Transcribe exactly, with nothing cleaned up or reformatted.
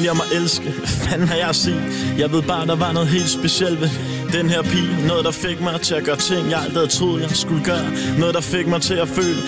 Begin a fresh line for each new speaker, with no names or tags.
jeg må elske. Hvad fanden har jeg at sige? Jeg ved bare, der var noget helt specielt ved den her pige. Noget, der fik mig til at gøre ting, jeg aldrig havde troet, jeg skulle gøre. Noget, der fik mig til at føle,